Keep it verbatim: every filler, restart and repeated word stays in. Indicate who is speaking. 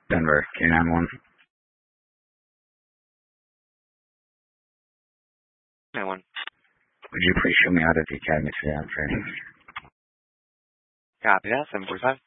Speaker 1: Denver, K nine one.
Speaker 2: nine one.
Speaker 1: Would you please show me out at the academy today on training?
Speaker 2: Copy that, seven forty-five.